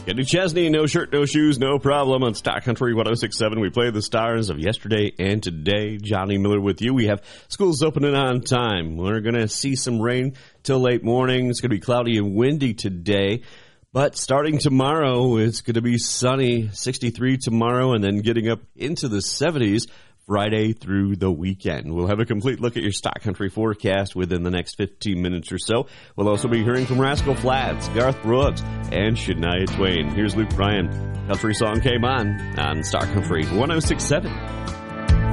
Kenny Chesney, no shirt, no shoes, no problem on Stock Country 106.7. We play the stars of yesterday and today. Johnny Miller with you. We have schools opening on time. We're going to see some rain till late morning. It's going to be cloudy and windy today. But starting tomorrow, it's going to be sunny, 63 tomorrow, and then getting up into the 70s Friday through the weekend. We'll have a complete look at your Stock Country forecast within the next 15 minutes or so. We'll also be hearing from Rascal Flatts, Garth Brooks, and Shania Twain. Here's Luke Bryan. Country song came on Stock Country 106.7.